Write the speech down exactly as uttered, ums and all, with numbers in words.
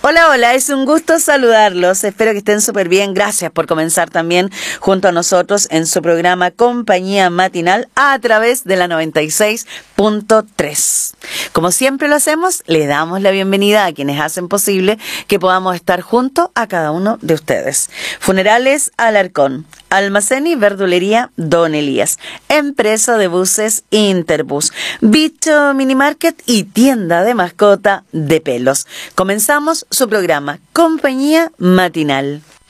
Hola, hola, es un gusto saludarlos. Espero que estén súper bien. Gracias por comenzar también junto a nosotros en su programa Compañía Matinal a través de la noventa y seis punto tres. Como siempre lo hacemos, le damos la bienvenida a quienes hacen posible que podamos estar junto a cada uno de ustedes. Funerales Alarcón, Almacén y Verdulería Don Elías, Empresa de Buses Interbus, Bicho Minimarket y Tienda de Mascota de Pelos. Comenzamos su programa Compañía Matinal.